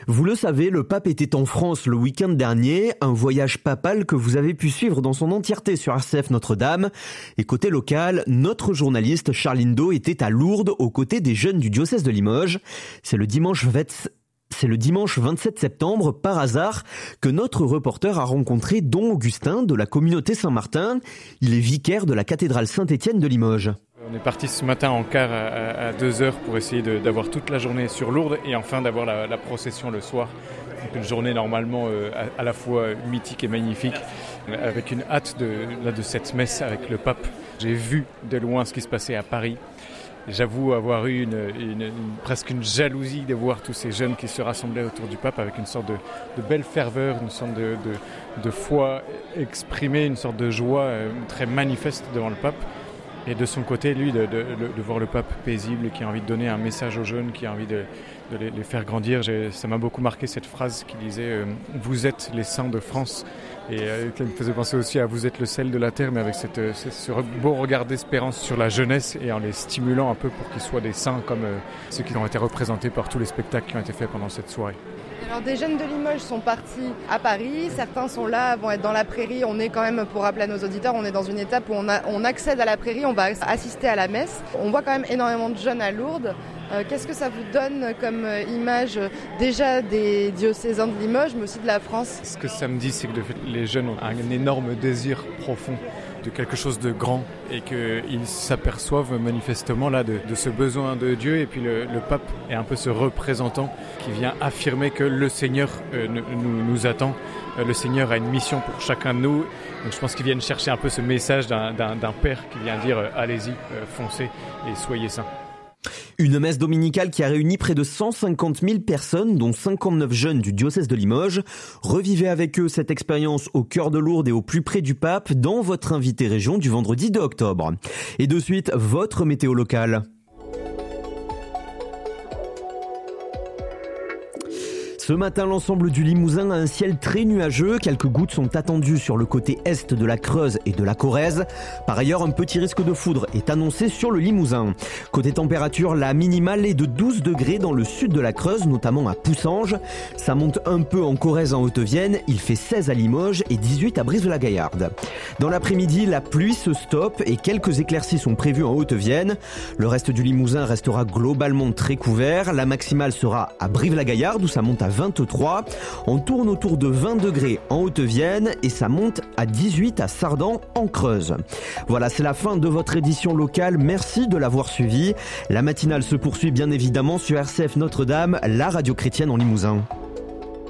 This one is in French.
Vous le savez, le pape était en France le week-end dernier, un voyage papal que vous avez pu suivre dans son entièreté sur RCF Notre-Dame. Et côté local, notre journaliste Charline Do était à Lourdes aux côtés des jeunes du diocèse de Limoges. C'est le dimanche 27 septembre, par hasard, que notre reporter a rencontré Don Augustin de la communauté Saint-Martin. Il est vicaire de la cathédrale Saint-Étienne de Limoges. On est parti ce matin en car à 2h pour essayer d'avoir toute la journée sur Lourdes et enfin d'avoir la procession le soir. Donc une journée normalement à la fois mythique et magnifique, avec une hâte de cette messe avec le pape. J'ai vu de loin ce qui se passait à Paris. J'avoue avoir eu presque une jalousie de voir tous ces jeunes qui se rassemblaient autour du pape avec une sorte de belle ferveur, une sorte de foi exprimée, une sorte de joie très manifeste devant le pape. Et de son côté, lui, de voir le pape paisible qui a envie de donner un message aux jeunes, qui a envie de les faire grandir. Ça m'a beaucoup marqué cette phrase qui disait « Vous êtes les saints de France ». Et qui me faisait penser aussi à « Vous êtes le sel de la terre », mais avec ce beau regard d'espérance sur la jeunesse et en les stimulant un peu pour qu'ils soient des saints comme ceux qui ont été représentés par tous les spectacles qui ont été faits pendant cette soirée. Alors des jeunes de Limoges sont partis à Paris, certains sont là, vont être dans la prairie. On est quand même, pour rappeler à nos auditeurs, on est dans une étape où on accède à la prairie, on va assister à la messe. On voit quand même énormément de jeunes à Lourdes. Qu'est-ce que ça vous donne comme image déjà des diocésains de Limoges, mais aussi de la France ? Ce que ça me dit, c'est que les jeunes ont un énorme désir profond de quelque chose de grand et qu'ils s'aperçoivent manifestement là de ce besoin de Dieu. Et puis le pape est un peu ce représentant qui vient affirmer que le Seigneur nous attend. Le Seigneur a une mission pour chacun de nous. Donc je pense qu'ils viennent chercher un peu ce message d'un père qui vient dire allez-y, foncez et soyez saints. Une messe dominicale qui a réuni près de 150 000 personnes, dont 59 jeunes du diocèse de Limoges. Revivez avec eux cette expérience au cœur de Lourdes et au plus près du pape dans votre invité région du vendredi 2 octobre. Et de suite, votre météo locale. Ce matin, l'ensemble du Limousin a un ciel très nuageux. Quelques gouttes sont attendues sur le côté est de la Creuse et de la Corrèze. Par ailleurs, un petit risque de foudre est annoncé sur le Limousin. Côté température, la minimale est de 12 degrés dans le sud de la Creuse, notamment à Poussanges. Ça monte un peu en Corrèze en Haute-Vienne. Il fait 16 à Limoges et 18 à Brive-la-Gaillarde. Dans l'après-midi, la pluie se stoppe et quelques éclaircies sont prévues en Haute-Vienne. Le reste du Limousin restera globalement très couvert. La maximale sera à Brive-la-Gaillarde où ça monte à 23. On tourne autour de 20 degrés en Haute-Vienne et ça monte à 18 à Sardan en Creuse. Voilà, c'est la fin de votre édition locale. Merci de l'avoir suivi. La matinale se poursuit bien évidemment sur RCF Notre-Dame, la radio chrétienne en Limousin.